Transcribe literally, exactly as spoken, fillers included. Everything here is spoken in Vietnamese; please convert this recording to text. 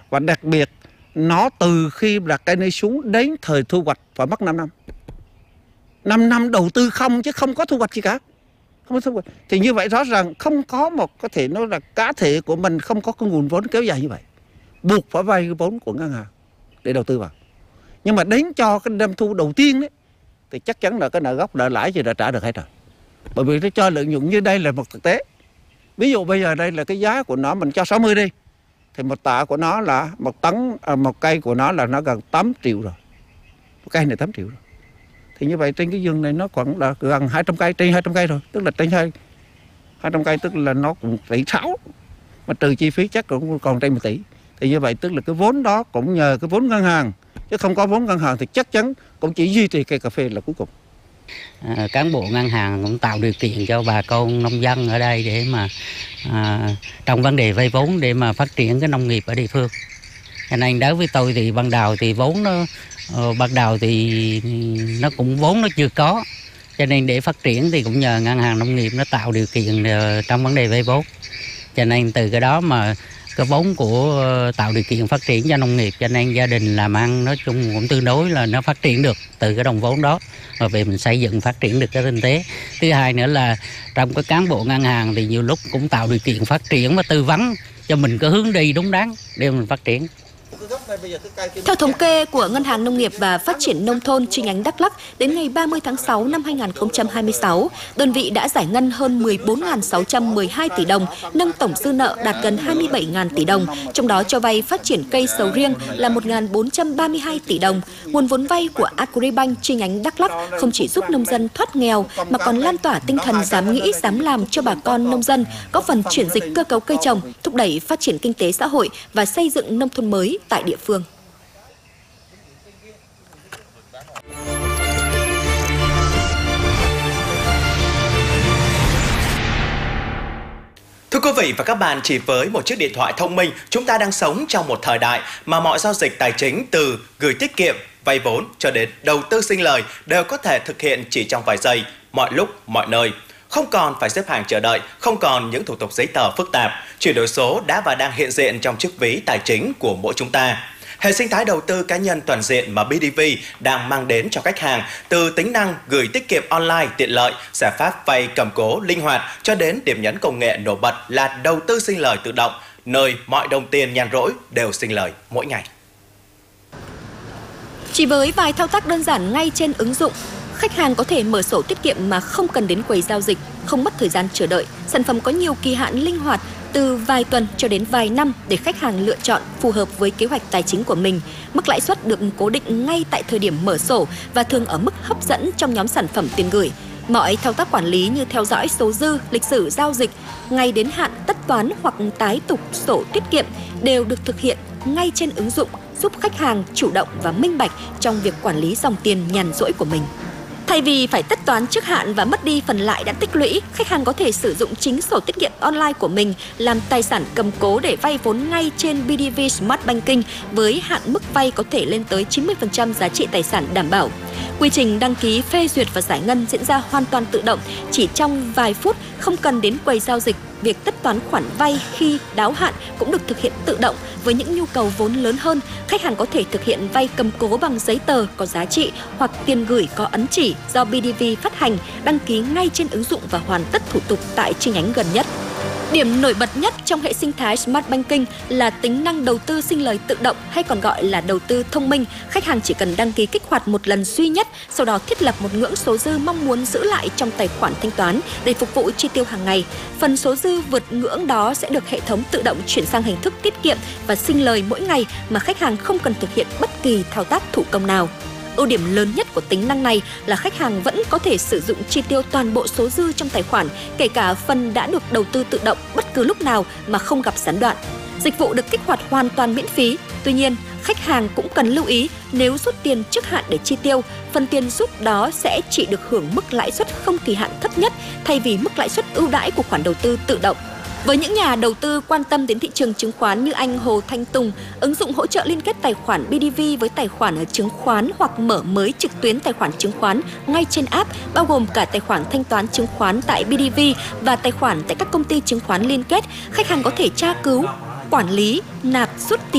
Và đặc biệt nó từ khi đặt cây này xuống đến thời thu hoạch phải mất năm năm. năm năm đầu tư không chứ không có thu hoạch gì cả. Không có thu hoạch. Thì như vậy rõ ràng không có một có thể nói là cá thể của mình không có cái nguồn vốn kéo dài như vậy. Buộc phải vay cái vốn của ngân hàng để đầu tư vào. Nhưng mà đến cho cái năm thu đầu tiên đấy thì chắc chắn là cái nợ gốc nợ lãi gì đã trả được hết rồi. Bởi vì nó cho lợi nhuận như đây là một thực tế. Ví dụ bây giờ đây là cái giá của nó mình cho sáu mươi đi. Thì một tạ của nó là một tấn, à, một cây của nó là nó gần tám triệu rồi. Một cây này tám triệu rồi. Thì như vậy trên cái vườn này nó khoảng là gần hai trăm cây, trên hai trăm cây rồi. Tức là trên hai trăm cây tức là nó cũng tỷ sáu. Mà trừ chi phí chắc cũng còn trên một tỷ. Thì như vậy tức là cái vốn đó cũng nhờ cái vốn ngân hàng. Chứ không có vốn ngân hàng thì chắc chắn cũng chỉ duy trì cây cà phê là cuối cùng. À, cán bộ ngân hàng cũng tạo điều kiện cho bà con nông dân ở đây để mà à, trong vấn đề vay vốn để mà phát triển cái nông nghiệp ở địa phương. Cho nên đối với tôi thì ban đầu thì vốn nó uh, ban đầu thì nó cũng vốn nó chưa có, cho nên để phát triển thì cũng nhờ ngân hàng nông nghiệp nó tạo điều kiện uh, trong vấn đề vay vốn. Cho nên từ cái đó mà cái vốn của uh, tạo điều kiện phát triển cho nông nghiệp, cho nên gia đình làm ăn nói chung cũng tương đối là nó phát triển được từ cái đồng vốn đó, và về mình xây dựng phát triển được cái kinh tế. Thứ hai nữa là trong cái cán bộ ngân hàng thì nhiều lúc cũng tạo điều kiện phát triển và tư vấn cho mình cái hướng đi đúng đắn để mình phát triển. Theo thống kê của Ngân hàng Nông nghiệp và Phát triển Nông thôn chi nhánh Đắk Lắk, đến ngày ba mươi tháng sáu năm hai nghìn không trăm hai mươi sáu, đơn vị đã giải ngân hơn mười bốn nghìn sáu trăm mười hai tỷ đồng, nâng tổng dư nợ đạt gần hai mươi bảy nghìn tỷ đồng, trong đó cho vay phát triển cây sầu riêng là một nghìn bốn trăm ba mươi hai tỷ đồng. Nguồn vốn vay của Agribank chi nhánh Đắk Lắk không chỉ giúp nông dân thoát nghèo mà còn lan tỏa tinh thần dám nghĩ, dám làm cho bà con nông dân, góp phần chuyển dịch cơ cấu cây trồng, thúc đẩy phát triển kinh tế xã hội và xây dựng nông thôn mới tại địa phương. Thưa quý vị và các bạn, chỉ với một chiếc điện thoại thông minh, chúng ta đang sống trong một thời đại mà mọi giao dịch tài chính từ gửi tiết kiệm, vay vốn cho đến đầu tư sinh lời đều có thể thực hiện chỉ trong vài giây, mọi lúc, mọi nơi. Không còn phải xếp hàng chờ đợi, không còn những thủ tục giấy tờ phức tạp, chuyển đổi số đã và đang hiện diện trong chiếc ví tài chính của mỗi chúng ta. Hệ sinh thái đầu tư cá nhân toàn diện mà bê đê vê đang mang đến cho khách hàng, từ tính năng gửi tiết kiệm online tiện lợi, giải pháp vay cầm cố linh hoạt cho đến điểm nhấn công nghệ nổi bật là đầu tư sinh lời tự động, nơi mọi đồng tiền nhàn rỗi đều sinh lời mỗi ngày. Chỉ với vài thao tác đơn giản ngay trên ứng dụng, khách hàng có thể mở sổ tiết kiệm mà không cần đến quầy giao dịch, không mất thời gian chờ đợi. Sản phẩm có nhiều kỳ hạn linh hoạt, từ vài tuần cho đến vài năm để khách hàng lựa chọn phù hợp với kế hoạch tài chính của mình. Mức lãi suất được cố định ngay tại thời điểm mở sổ và thường ở mức hấp dẫn trong nhóm sản phẩm tiền gửi. Mọi thao tác quản lý như theo dõi số dư, lịch sử giao dịch, ngày đến hạn tất toán hoặc tái tục sổ tiết kiệm đều được thực hiện ngay trên ứng dụng, giúp khách hàng chủ động và minh bạch trong việc quản lý dòng tiền nhàn rỗi của mình. Thay vì phải tất toán trước hạn và mất đi phần lãi đã tích lũy, khách hàng có thể sử dụng chính sổ tiết kiệm online của mình làm tài sản cầm cố để vay vốn ngay trên bê đê vê Smart Banking với hạn mức vay có thể lên tới chín mươi phần trăm giá trị tài sản đảm bảo. Quy trình đăng ký, phê duyệt và giải ngân diễn ra hoàn toàn tự động, chỉ trong vài phút, không cần đến quầy giao dịch. Việc tất toán khoản vay khi đáo hạn cũng được thực hiện tự động. Với những nhu cầu vốn lớn hơn, khách hàng có thể thực hiện vay cầm cố bằng giấy tờ có giá trị hoặc tiền gửi có ấn chỉ do bê đê vê phát hành, đăng ký ngay trên ứng dụng và hoàn tất thủ tục tại chi nhánh gần nhất. Điểm nổi bật nhất trong hệ sinh thái Smart Banking là tính năng đầu tư sinh lời tự động hay còn gọi là đầu tư thông minh. Khách hàng chỉ cần đăng ký kích hoạt một lần duy nhất, sau đó thiết lập một ngưỡng số dư mong muốn giữ lại trong tài khoản thanh toán để phục vụ chi tiêu hàng ngày. Phần số dư vượt ngưỡng đó sẽ được hệ thống tự động chuyển sang hình thức tiết kiệm và sinh lời mỗi ngày mà khách hàng không cần thực hiện bất kỳ thao tác thủ công nào. Ưu điểm lớn nhất của tính năng này là khách hàng vẫn có thể sử dụng chi tiêu toàn bộ số dư trong tài khoản, kể cả phần đã được đầu tư tự động bất cứ lúc nào mà không gặp gián đoạn. Dịch vụ được kích hoạt hoàn toàn miễn phí. Tuy nhiên, khách hàng cũng cần lưu ý nếu rút tiền trước hạn để chi tiêu, phần tiền rút đó sẽ chỉ được hưởng mức lãi suất không kỳ hạn thấp nhất thay vì mức lãi suất ưu đãi của khoản đầu tư tự động. Với những nhà đầu tư quan tâm đến thị trường chứng khoán như anh Hồ Thanh Tùng, ứng dụng hỗ trợ liên kết tài khoản bê đê vê với tài khoản ở chứng khoán hoặc mở mới trực tuyến tài khoản chứng khoán ngay trên app, bao gồm cả tài khoản thanh toán chứng khoán tại bê đê vê và tài khoản tại các công ty chứng khoán liên kết. Khách hàng có thể tra cứu, quản lý, nạp, rút tiền